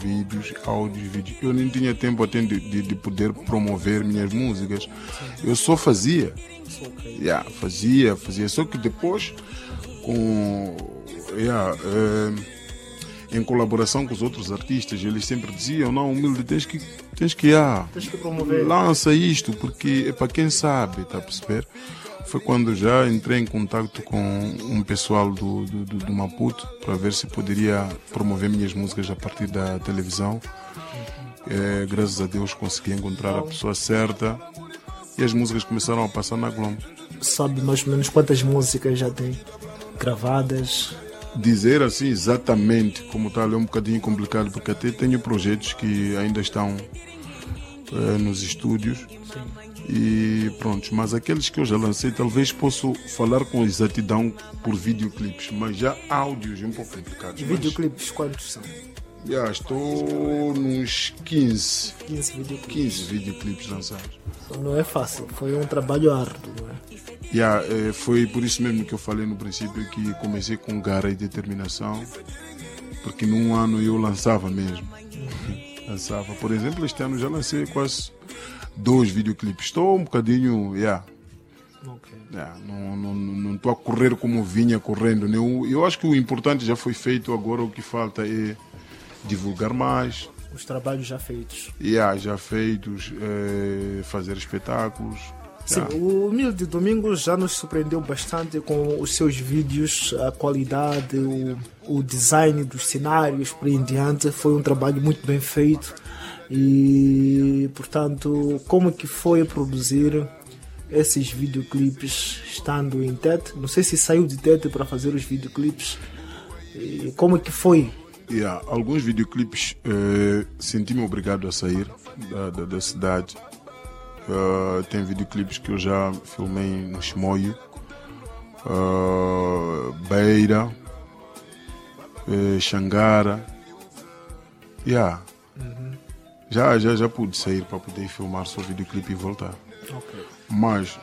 vídeos, áudios, vídeos. Eu nem tinha tempo até de poder promover minhas músicas. Eu só fazia. Fazia. Só que depois, em colaboração com os outros artistas, eles sempre diziam, não, Humilde, tens que promover. Lança isto, porque é para quem sabe, tá a perceber? Foi quando já entrei em contato com um pessoal do Maputo para ver se poderia promover minhas músicas a partir da televisão. Graças a Deus consegui encontrar a pessoa certa e as músicas começaram a passar na Globo. Sabe mais ou menos quantas músicas já tem gravadas? Dizer assim exatamente como está é um bocadinho complicado, porque até tenho projetos que ainda estão nos estúdios. Sim. E pronto, mas aqueles que eu já lancei talvez posso falar com exatidão por videoclipes, mas já áudios é um pouco complicado. E videoclipes quantos são? Estou nos 15 videoclipes lançados. Não é fácil, foi um trabalho árduo, não é? Foi por isso mesmo que eu falei no princípio que comecei com garra e determinação, porque num ano eu lançava mesmo. Lançava, por exemplo, este ano já lancei quase 2 videoclipes. Estou um bocadinho, não estou a correr como vinha correndo. Eu acho que o importante já foi feito, agora o que falta é divulgar mais. Os trabalhos já feitos. Já feitos, fazer espetáculos. Sim, o Humilde Domingos já nos surpreendeu bastante com os seus vídeos, a qualidade, o design dos cenários por aí em diante. Foi um trabalho muito bem feito. E, portanto, como que foi produzir esses videoclipes estando em Tete? Não sei se saiu de Tete para fazer os videoclipes. E como que foi? Alguns videoclipes senti-me obrigado a sair da cidade. Tem videoclipes que eu já filmei no Chimoio, Beira, Xangara. Já pude sair para poder filmar só o videoclipe e voltar. Okay. Mas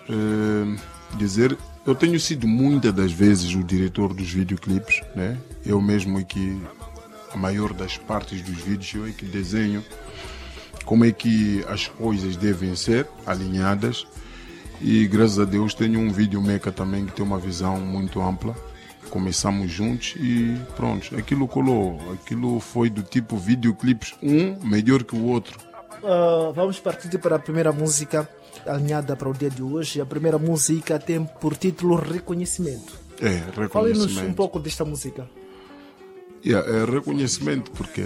eu tenho sido muitas das vezes o diretor dos videoclipes, né? Eu mesmo é que a maior das partes dos vídeos eu é que desenho como é que as coisas devem ser alinhadas, e graças a Deus tenho um videomaker também que tem uma visão muito ampla. Começamos juntos e pronto, aquilo colou. Aquilo foi do tipo videoclipes, um melhor que o outro. Vamos partir para a primeira música alinhada para o dia de hoje. A primeira música tem por título Reconhecimento. Reconhecimento. Fale-nos um pouco desta música. Reconhecimento porque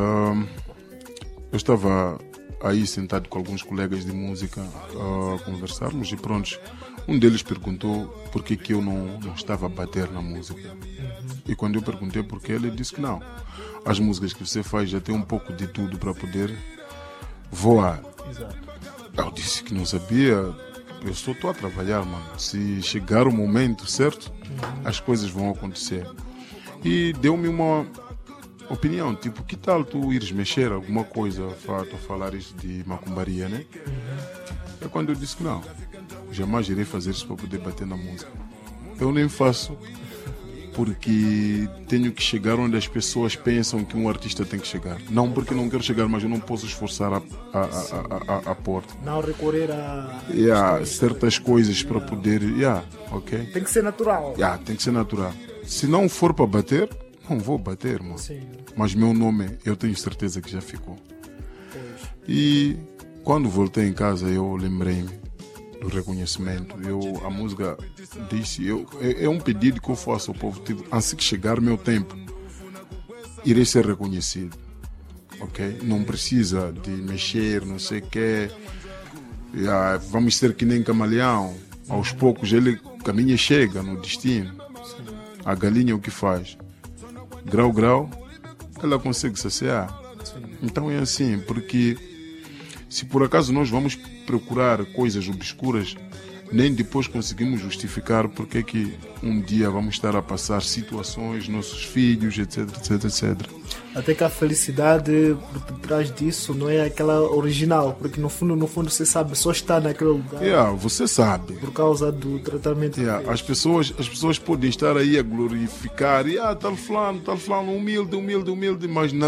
eu estava aí sentado com alguns colegas de música a conversarmos e pronto, um deles perguntou por que eu não estava a bater na música. E quando eu perguntei por que, ele disse que não, as músicas que você faz já tem um pouco de tudo para poder voar. Exato. Eu disse que não sabia, eu só estou a trabalhar, mano. Se chegar o momento certo, as coisas vão acontecer. E deu-me uma opinião, tipo, que tal tu ires mexer alguma coisa, tu falar isso de macumbaria, né? É quando eu disse que não, jamais irei fazer isso para poder bater na música. Eu nem faço, porque tenho que chegar onde as pessoas pensam que um artista tem que chegar. Não porque não quero chegar, mas eu não posso esforçar a porta. Não recorrer a certas coisas para poder... ok? Tem que ser natural. Tem que ser natural. Se não for para bater, não vou bater, mano. Sim. Mas meu nome, eu tenho certeza que já ficou. Pois. E quando voltei em casa, eu lembrei-me do reconhecimento. A música disse, é um pedido que eu faço ao povo, tipo, assim que chegar meu tempo, irei ser reconhecido. Ok? Não precisa de mexer, não sei o quê. Vamos ser que nem camaleão. Aos poucos ele caminha e chega no destino. A galinha o que faz? Grau, grau, ela consegue saciar. Então é assim, porque se por acaso nós vamos procurar coisas obscuras, nem depois conseguimos justificar porque é que um dia vamos estar a passar situações, nossos filhos, etc, etc, etc. Até que a felicidade por trás disso não é aquela original, porque no fundo você sabe, só está naquele lugar. Você sabe. Por causa do tratamento. As pessoas podem estar aí a glorificar, tal fulano, humilde, mas